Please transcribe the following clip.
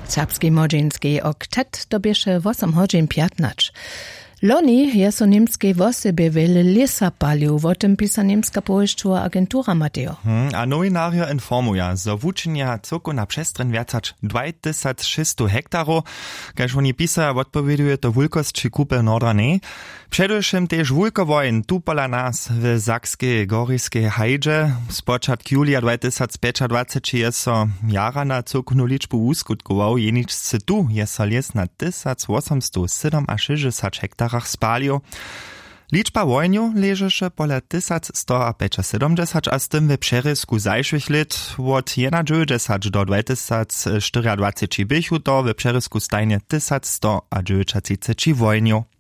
Serbski młodzieński oktet dobiesze 8 godzin 15. Loni je so niemskiej wosebie wiele lesa palił, o tym pisa niemska połeszczowa agentura Mateo. A nowinaria informuje, że włóczenia cyrku na przestren więcać 2600 hektarów, każ oni pisa odpowieduje to wulkości kupy nordanej. Przedewším też wulkowojn tu pola nas w Sakskiej Goryjskiej hajdże. Z początku julia 2025 jest so jara na cyrkunu liczbu uskutkował, jeniczcy tu jest so les na 1867 hektarach spalił. Liczba wojniu leży pola 1175, a z tym w przerysku zajszłych lat od 1990 do 2024 bychu to w przerysku stajnie 1190 wojniu.